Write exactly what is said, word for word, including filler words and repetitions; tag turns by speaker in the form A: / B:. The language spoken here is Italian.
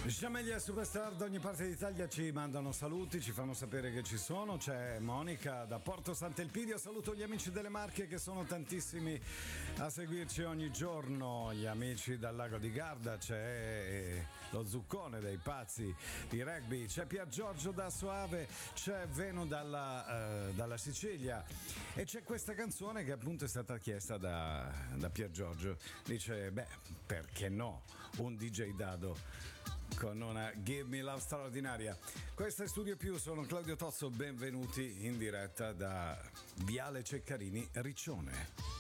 A: Giamelia Superstar da ogni parte d'Italia ci mandano saluti, ci fanno sapere che ci sono. C'è Monica da Porto Sant'Elpidio, saluto gli amici delle Marche che sono tantissimi a seguirci ogni giorno, gli amici dal Lago di Garda, c'è lo Zuccone dei Pazzi di Rugby, c'è Pier Giorgio da Soave, c'è Venu dalla, uh, dalla Sicilia e c'è questa canzone che appunto è stata chiesta da, da Pier Giorgio. Dice, beh, perché no, un D J Dado con una Give Me Love straordinaria. Questo è Studio Più, sono Claudio Tozzo, benvenuti in diretta da Viale Ceccarini, Riccione.